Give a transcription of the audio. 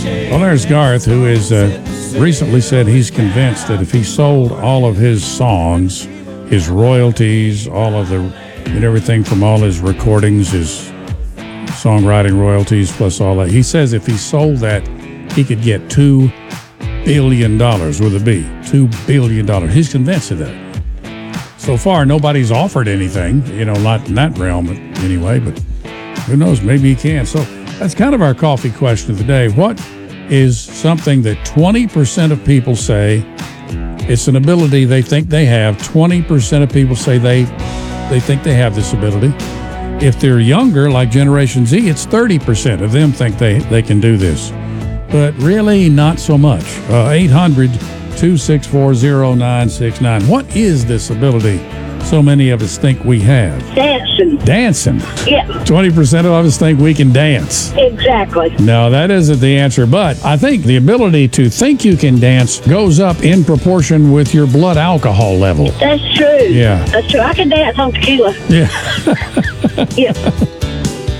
Well, there's Garth, who is recently said he's convinced that if he sold all of his songs, his royalties, all of the and everything from all his recordings, his songwriting royalties plus all that, he says if he sold that, he could get $2 billion with a B. $2 billion. He's convinced of that. So far, nobody's offered anything, not in that realm anyway, but who knows? Maybe he can. So that's kind of our coffee question of the day. What is something that 20% of people say it's an ability they think they have? 20% of people say they think they have this ability. If they're younger, like Generation Z, it's 30% of them think they can do this. But really, not so much. 800-264-0969. What is this ability so many of us think we have? Dancing. Yeah. 20% of us think we can dance. Exactly. No, that isn't the answer. But I think the ability to think you can dance goes up in proportion with your blood alcohol level. That's true. Yeah. That's true. I can dance on tequila. Yeah. Yeah.